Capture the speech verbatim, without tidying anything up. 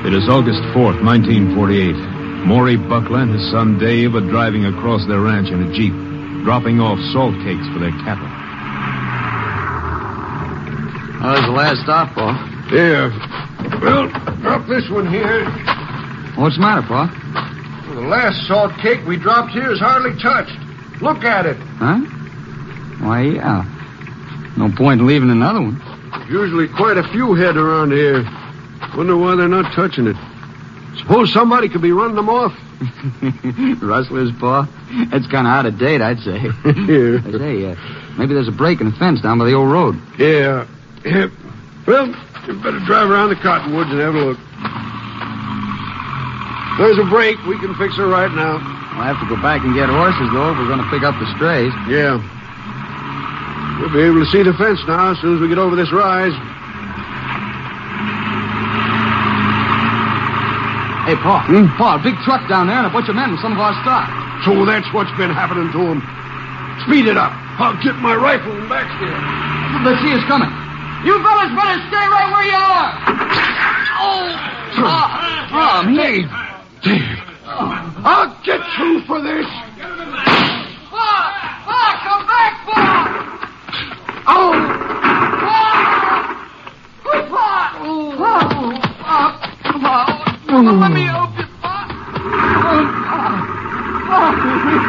It is August fourth, nineteen forty-eight. Maury Buckler and his son Dave are driving across their ranch in a Jeep, dropping off salt cakes for their cattle. Oh, there's the last stop, Pa. Here. Well, drop this one here. What's the matter, Pa? Well, the last salt cake we dropped here is hardly touched. Look at it. Huh? Why, yeah. No point in leaving another one. Usually quite a few head around here. Wonder why they're not touching it. Suppose somebody could be running them off. Rustlers, Pa? That's kind of out of date, I'd say. Here. I say, uh, maybe there's a break in the fence down by the old road. Yeah. yeah. Well, you better drive around the cottonwoods and have a look. There's a break. We can fix her right now. We'll have to go back and get horses, though, if we're going to pick up the strays. Yeah. We'll be able to see the fence now as soon as we get over this rise. Hey, Pa. Hmm? Pa, a big truck down there and a bunch of men with some of our stock. So that's what's been happening to them. Speed it up. I'll get my rifle and back here. Let's see us coming. You fellas better stay right where you are. Oh, oh, oh me. Dave. I'll get you for this. Pa! Pa, come back, Pa! Oh! Pa! Pa! Pa! Pa! Pa! Pa! Let me out.